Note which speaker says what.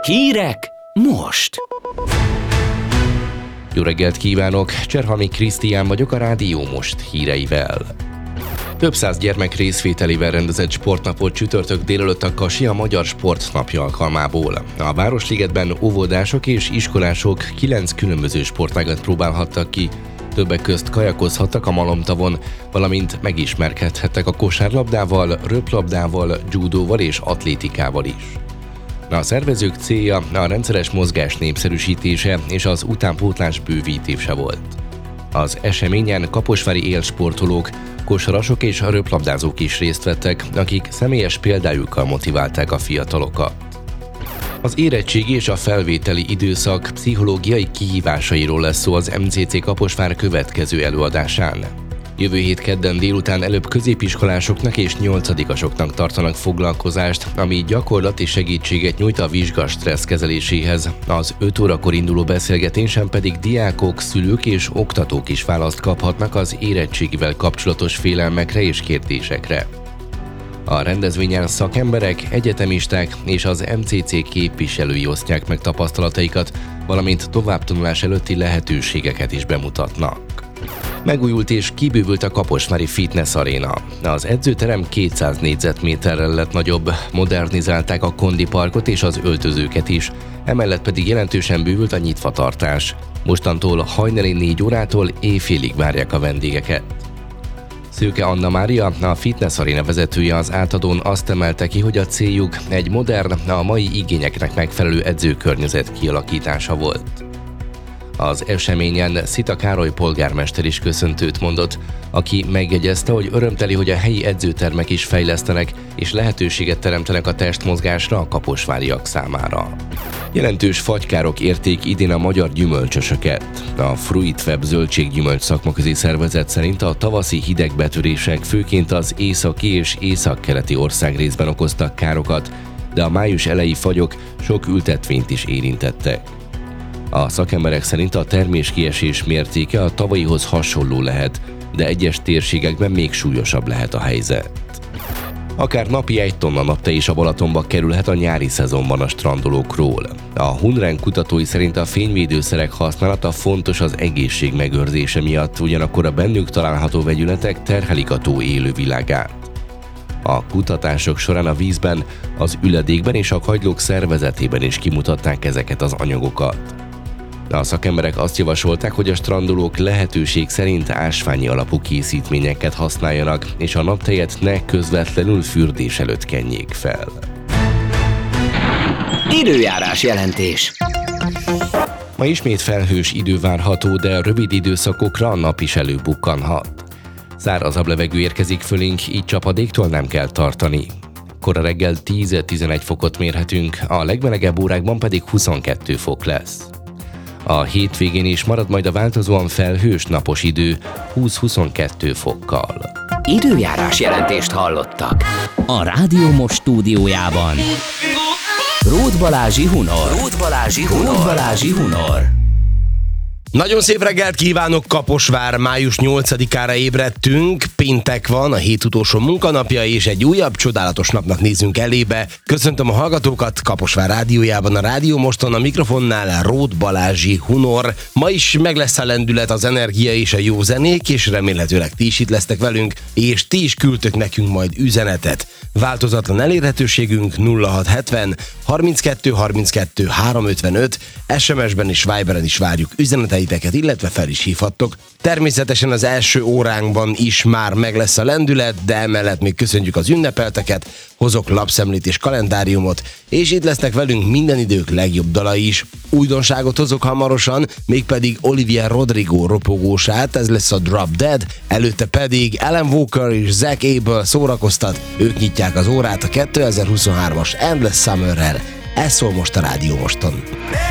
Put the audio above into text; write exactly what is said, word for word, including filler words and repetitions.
Speaker 1: Hírek most!
Speaker 2: Jó reggelt kívánok! Cserhalmi Krisztián vagyok a Rádió Most híreivel. Több száz gyermek részvételével rendezett sportnapot csütörtök délelőtt a Kasi a Magyar Sportnapja alkalmából. A Városligetben óvodások és iskolások kilenc különböző sportágat próbálhattak ki, többek közt kajakozhattak a Malomtavon, valamint megismerkedhettek a kosárlabdával, röplabdával, judóval és atlétikával is. A szervezők célja a rendszeres mozgás népszerűsítése és az utánpótlás bővítése volt. Az eseményen kaposvári élsportolók, kosarasok és röplabdázók is részt vettek, akik személyes példájukkal motiválták a fiatalokat. Az érettségi és a felvételi időszak pszichológiai kihívásairól lesz szó az em cé cé Kaposvár következő előadásán. Jövő hét kedden délután előbb középiskolásoknak és nyolcadikasoknak tartanak foglalkozást, ami gyakorlati segítséget nyújt a vizsga stressz kezeléséhez. Az öt órakor induló beszélgetésen pedig diákok, szülők és oktatók is választ kaphatnak az érettségivel kapcsolatos félelmekre és kérdésekre. A rendezvényen szakemberek, egyetemisták és az em cé cé képviselői osztják meg tapasztalataikat, valamint továbbtanulás előtti lehetőségeket is bemutatnak. Megújult és kibővült a kaposvári fitness aréna. Az edzőterem kétszáz négyzetméterrel lett nagyobb, modernizálták a kondiparkot és az öltözőket is, emellett pedig jelentősen bővült a nyitvatartás. Mostantól hajnali négy órától éjfélig várják a vendégeket. Szőke Anna Mária, a fitness aréna vezetője az átadón azt emelte ki, hogy a céljuk egy modern, a mai igényeknek megfelelő edzőkörnyezet kialakítása volt. Az eseményen Szita Károly polgármester is köszöntőt mondott, aki megjegyezte, hogy örömteli, hogy a helyi edzőtermek is fejlesztenek és lehetőséget teremtenek a testmozgásra a kaposváriak számára. Jelentős fagykárok érték idén a magyar gyümölcsösöket. A Fruitweb zöldséggyümölcs szakmaközi szervezet szerint a tavaszi hideg betörések főként az északi és északkeleti országrészben okoztak károkat, de a május eleji fagyok sok ültetvényt is érintettek. A szakemberek szerint a terméskiesés mértéke a tavalyihoz hasonló lehet, de egyes térségekben még súlyosabb lehet a helyzet. Akár napi egy tonna naptej is a Balatonba kerülhet a nyári szezonban a strandolókról. A Hunren kutatói szerint a fényvédőszerek használata fontos az egészség megőrzése miatt, ugyanakkor a bennük található vegyületek terhelik a tó élővilágát. A kutatások során a vízben, az üledékben és a kagylók szervezetében is kimutatták ezeket az anyagokat. A szakemberek azt javasolták, hogy a strandolók lehetőség szerint ásványi alapú készítményeket használjanak, és a naptejet ne közvetlenül fürdés előtt kenjék fel.
Speaker 1: Időjárás jelentés.
Speaker 2: Ma ismét felhős idő várható, de rövid időszakokra a nap is előbukkanhat. Szárazabb levegő érkezik fölénk, így csapadéktól nem kell tartani. Kora reggel tíz-tizenegy fokot mérhetünk, a legmelegebb órákban pedig huszonkettő fok lesz. A hétvégén is marad majd a változóan felhős napos idő húsz-huszonkettő fokkal.
Speaker 1: Időjárás jelentést hallottak. A Rádió Most stúdiójában Róth Balázsi Hunor. Róth Balázsi Hunor. Róth Balázsi Hunor.
Speaker 3: Nagyon szép reggelt kívánok, Kaposvár, május nyolcadikára ébredtünk, péntek van, a hét utolsó munkanapja, és egy újabb csodálatos napnak nézünk elébe. Köszöntöm a hallgatókat Kaposvár rádiójában, a Rádió Moston, a mikrofonnál Róth Balázsi Hunor. Ma is meg lesz a lendület, az energia és a jó zenék, és remélhetőleg ti is itt lesztek velünk, és ti is küldtök nekünk majd üzenetet. Változatlan elérhetőségünk nulla hat hetven harminckettő harminckettő háromszázötvenöt, es em es-ben és Viberen is várjuk üzeneteiteket, illetve fel is hívhattok. Természetesen az első óránkban is már meg lesz a lendület, de emellett még köszönjük az ünnepelteket, hozok lapszemlét és kalendáriumot, és itt lesznek velünk minden idők legjobb dalai is. Újdonságot hozok hamarosan, mégpedig Olivia Rodrigo ropogósát, ez lesz a Drop Dead, előtte pedig Alan Walker és Zach Abel szórakoztat, ők nyitják az órát a kétezer-huszonhármas Endless Summerrel. Ez szól most a Rádió Moston.